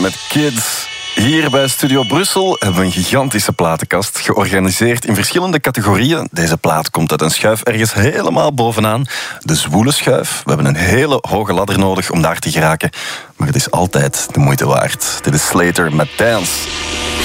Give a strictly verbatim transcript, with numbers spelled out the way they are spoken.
met Kids. Hier bij Studio Brussel hebben we een gigantische platenkast, georganiseerd in verschillende categorieën. Deze plaat komt uit een schuif ergens helemaal bovenaan. De zwoele schuif. We hebben een hele hoge ladder nodig om daar te geraken. Maar het is altijd de moeite waard. Dit is Slater met Dance.